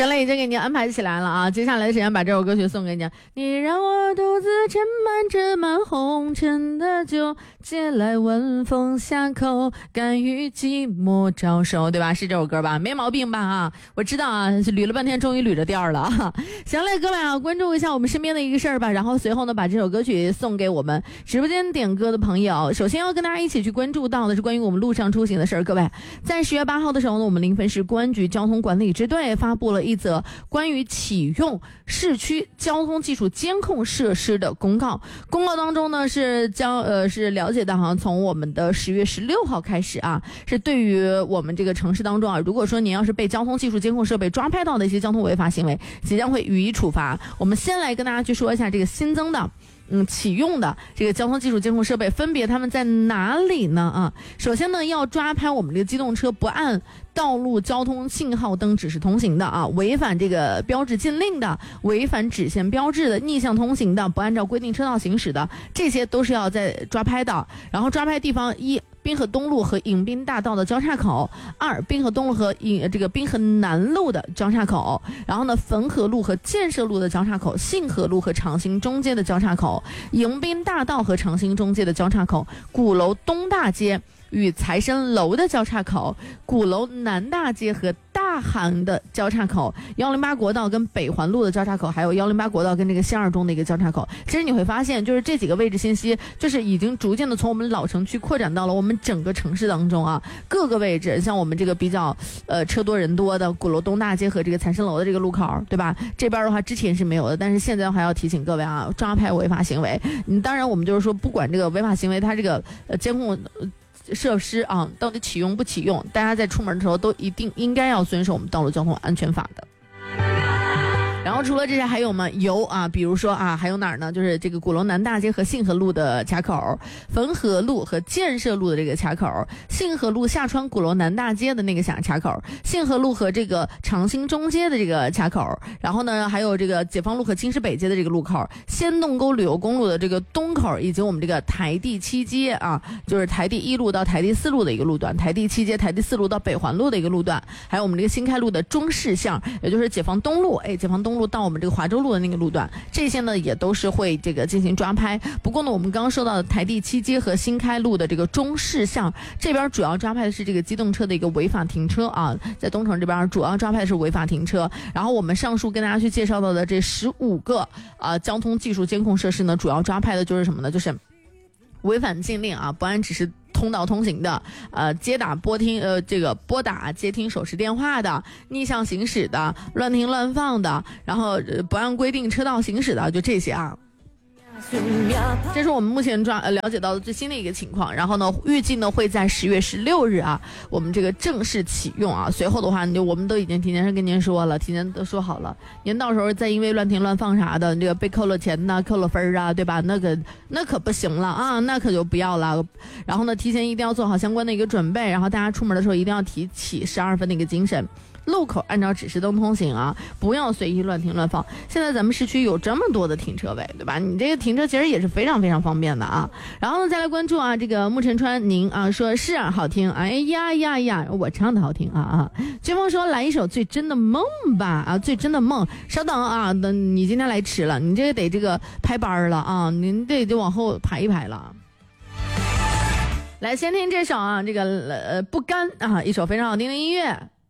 小磊已经给您安排起来了啊！接下来的时间把这首歌曲送给你。你让我独自斟满红尘的酒，借来晚风下口，甘于寂寞招手，对吧？是这首歌吧？没毛病吧？啊，我知道啊，捋了半天，终于捋着调了啊！行嘞，各位啊，关注一下我们身边的一个事儿吧，然后随后呢，把这首歌曲送给我们直播间点歌的朋友。首先要跟大家一起去关注到的是关于我们路上出行的事儿。各位，在10月8号的时候呢，我们临汾市公安局交通管理支队发布了一则关于启用市区交通技术监控设施的公告。公告当中呢是了解到哈，从我们的10月16号开始啊，是对于我们这个城市当中啊，如果说您要是被交通技术监控设备抓拍到的一些交通违法行为，即将会予以处罚。我们先来跟大家去说一下这个新增的启用的这个交通技术监控设备分别它们在哪里呢啊？首先呢，要抓拍我们这个机动车不按道路交通信号灯指示通行的啊，违反这个标志禁令的，违反指线标志的，逆向通行的，不按照规定车道行驶的，这些都是要在抓拍的。然后抓拍地方一，滨河东路和迎宾大道的交叉口；2，滨河东路和滨河南路的交叉口；然后呢，汾河路和建设路的交叉口，信河路和长兴中街的交叉口，迎宾大道和长兴中街的交叉口，鼓楼东大街与财神楼的交叉口，鼓楼南大街和大涵的交叉口，108国道跟北环路的交叉口，还有108国道跟这个新二中的一个交叉口。其实你会发现，就是这几个位置信息，就是已经逐渐的从我们老城区扩展到了我们整个城市当中啊，各个位置，像我们这个比较车多人多的鼓楼东大街和这个财神楼的这个路口，对吧？这边的话之前是没有的，但是现在还要提醒各位啊，抓拍违法行为。当然我们就是说，不管这个违法行为，它这个监控设施啊，到底启用不启用，大家在出门的时候都一定应该要遵守我们道路交通安全法的。然后除了这些还有吗？有啊，比如说啊，还有哪儿呢？就是这个鼓楼南大街和信河路的卡口，汾河路和建设路的这个卡口，信河路下穿鼓楼南大街的那个卡口，信河路和这个长兴中街的这个卡口，然后呢还有这个解放路和青石北街的这个路口，仙洞沟旅游公路的这个东口，以及我们这个台地7街啊，就是台地1路到台地4路的一个路段，台地7街、台地4路到北环路的一个路段，还有我们这个新开路的中市巷，也就是解放东路，解放东路到我们这个华州路的那个路段，这些呢也都是会这个进行抓拍。不过呢，我们刚刚说到的台地7街和新开路的这个中市巷这边主要抓拍的是这个机动车的一个违法停车啊，在东城这边主要抓拍的是违法停车。然后我们上述跟大家去介绍到的这15个交通技术监控设施呢，主要抓拍的就是什么呢？就是违反禁令啊，不按指示通道通行的，接打拨打接听手持电话的，逆向行驶的，乱停乱放的，然后不按规定车道行驶的，就这些啊。这是我们目前了解到的最新的一个情况。然后呢，预计呢会在10月16日啊，我们这个正式启用啊。随后的话，我们都已经提前跟您说了，提前都说好了，您到时候再因为乱停乱放啥的，这个被扣了钱呐、扣了分啊，对吧？那可不行了啊，那可就不要了。然后呢，提前一定要做好相关的一个准备，然后大家出门的时候一定要提起12分的一个精神。路口按照指示灯通行啊，不要随意乱停乱放。现在咱们市区有这么多的停车位，对吧？你这个停车其实也是非常非常方便的啊。然后呢，再来关注啊，这个沐晨川您啊说是啊好听，哎呀呀呀，我唱的好听啊。军峰说来一首最真的梦吧啊，最真的梦。稍等啊，你今天来迟了，你这个得这个排班了啊，您得就往后排一排了。来，先听这首啊，这个不甘啊，一首非常好听的音乐。